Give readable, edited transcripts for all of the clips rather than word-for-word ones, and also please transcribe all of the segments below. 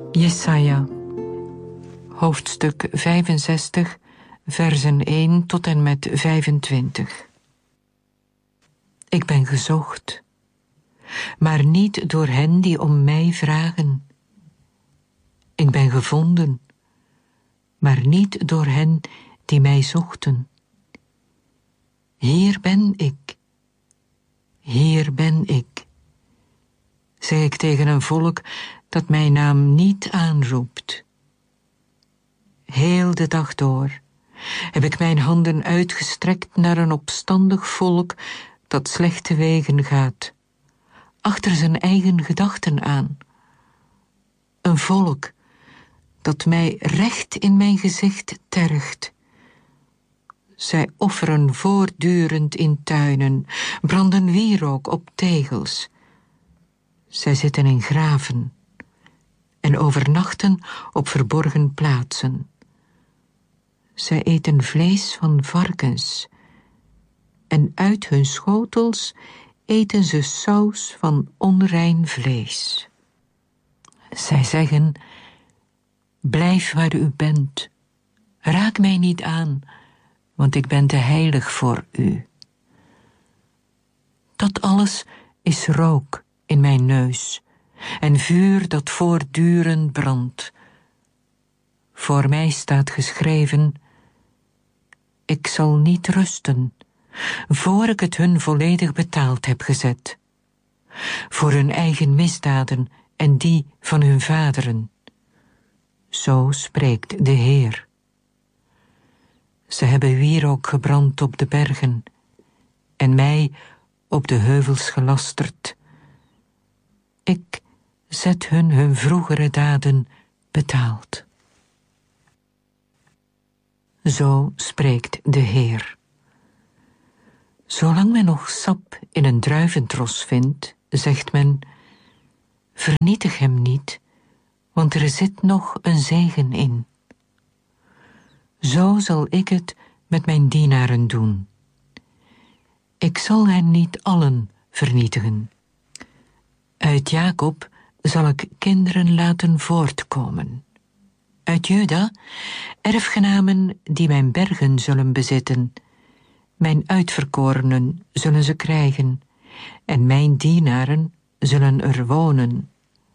Jesaja, hoofdstuk 65, versen 1 tot en met 25. Ik ben gezocht, maar niet door hen die om mij vragen. Ik ben gevonden, maar niet door hen die mij zochten. Hier ben ik, zeg ik tegen een volk dat mijn naam niet aanroept. Heel de dag door heb ik mijn handen uitgestrekt naar een opstandig volk dat slechte wegen gaat, achter zijn eigen gedachten aan. Een volk dat mij recht in mijn gezicht tergt. Zij offeren voortdurend in tuinen, branden wierook op tegels. Zij zitten in graven en overnachten op verborgen plaatsen. Zij eten vlees van varkens en uit hun schotels eten ze saus van onrein vlees. Zij zeggen: blijf waar u bent, raak mij niet aan, want ik ben te heilig voor u. Dat alles is rook in mijn neus en vuur dat voortdurend brandt. Voor mij staat geschreven: ik zal niet rusten, voor ik het hun volledig betaald heb gezet. Voor hun eigen misdaden en die van hun vaderen. Zo spreekt de Heer. Ze hebben wierook gebrand op de bergen en mij op de heuvels gelasterd. Ik zet hun vroegere daden betaald. Zo spreekt de Heer. Zolang men nog sap in een druiventros vindt, zegt men: vernietig hem niet, want er zit nog een zegen in. Zo zal ik het met mijn dienaren doen. Ik zal hen niet allen vernietigen. Uit Jacob zal ik kinderen laten voortkomen. Uit Juda erfgenamen die mijn bergen zullen bezitten. Mijn uitverkorenen zullen ze krijgen, en mijn dienaren zullen er wonen.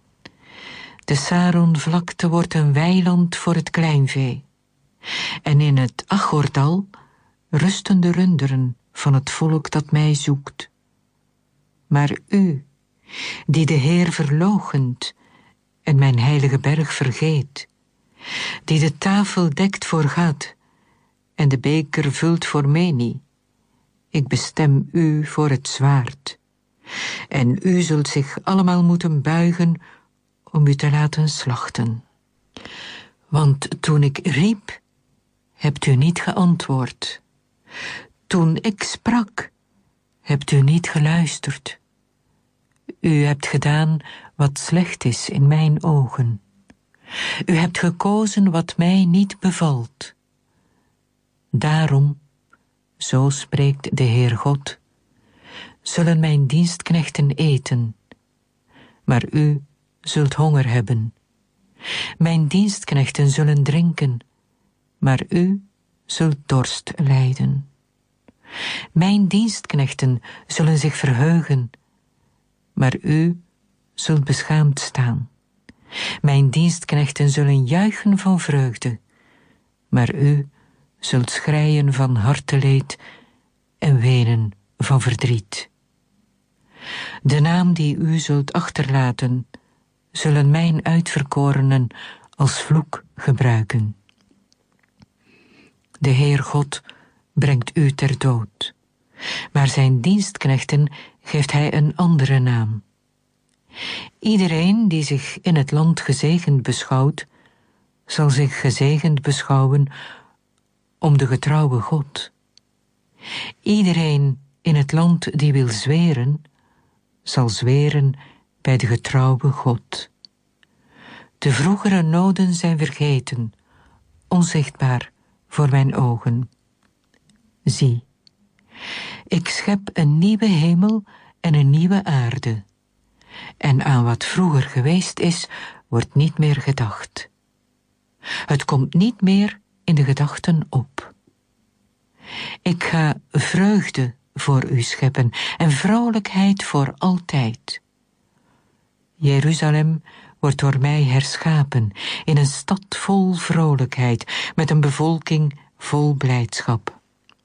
De Saronvlakte wordt een weiland voor het kleinvee, en in het Achordal rusten de runderen van het volk dat mij zoekt. Maar u, die de Heer verloochent en mijn heilige berg vergeet, die de tafel dekt voor Gad en de beker vult voor Meni, ik bestem u voor het zwaard. En u zult zich allemaal moeten buigen om u te laten slachten. Want toen ik riep, hebt u niet geantwoord. Toen ik sprak, hebt u niet geluisterd. U hebt gedaan wat slecht is in mijn ogen. U hebt gekozen wat mij niet bevalt. Daarom, zo spreekt de Heer God, zullen mijn dienstknechten eten, maar u zult honger hebben. Mijn dienstknechten zullen drinken, maar u zult dorst lijden. Mijn dienstknechten zullen zich verheugen, maar u zult beschaamd staan. Mijn dienstknechten zullen juichen van vreugde, maar u zult schreien van harteleed en wenen van verdriet. De naam die u zult achterlaten, zullen mijn uitverkorenen als vloek gebruiken. De Heer God brengt u ter dood, maar zijn dienstknechten geeft hij een andere naam. Iedereen die zich in het land gezegend beschouwt, zal zich gezegend beschouwen om de getrouwe God. Iedereen in het land die wil zweren, zal zweren bij de getrouwe God. De vroegere noden zijn vergeten, onzichtbaar voor mijn ogen. Zie, ik schep een nieuwe hemel en een nieuwe aarde. En aan wat vroeger geweest is, wordt niet meer gedacht. Het komt niet meer in de gedachten op. Ik ga vreugde voor u scheppen en vrouwelijkheid voor altijd. Jeruzalem wordt door mij herschapen in een stad vol vrolijkheid, met een bevolking vol blijdschap.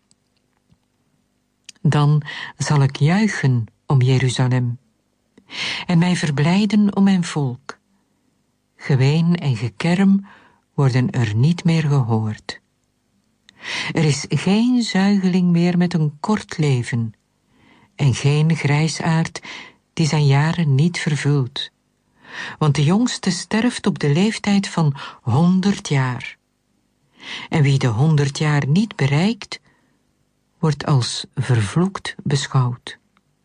Dan zal ik juichen om Jeruzalem en mij verblijden om mijn volk. Geween en gekerm worden er niet meer gehoord. Er is geen zuigeling meer met een kort leven en geen grijsaard die zijn jaren niet vervult. Want de jongste sterft op de leeftijd van 100 jaar. En wie de 100 jaar niet bereikt, wordt als vervloekt beschouwd.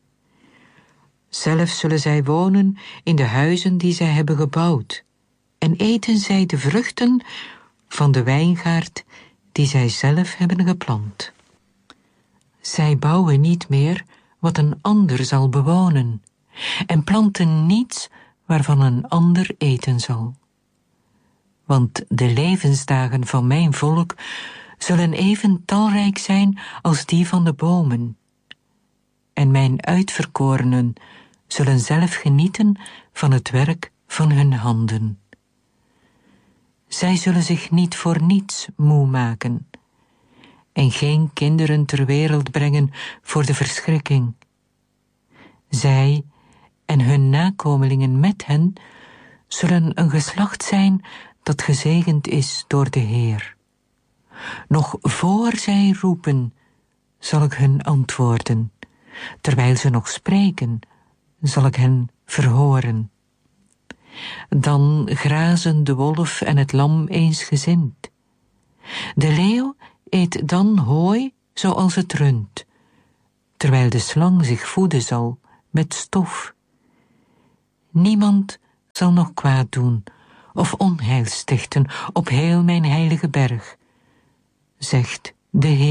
Zelf zullen zij wonen in de huizen die zij hebben gebouwd, en eten zij de vruchten van de wijngaard die zij zelf hebben geplant. Zij bouwen niet meer wat een ander zal bewonen, en planten niets waarvan een ander eten zal. Want de levensdagen van mijn volk zullen even talrijk zijn als die van de bomen. En mijn uitverkorenen zullen zelf genieten van het werk van hun handen. Zij zullen zich niet voor niets moe maken en geen kinderen ter wereld brengen voor de verschrikking. Zij en hun nakomelingen met hen zullen een geslacht zijn dat gezegend is door de Heer. Nog voor zij roepen, zal ik hun antwoorden. Terwijl ze nog spreken, zal ik hen verhoren. Dan grazen de wolf en het lam eensgezind. De leeuw eet dan hooi zoals het rund, terwijl de slang zich voeden zal met stof. Niemand zal nog kwaad doen of onheil stichten op heel mijn heilige berg, zegt de Heer.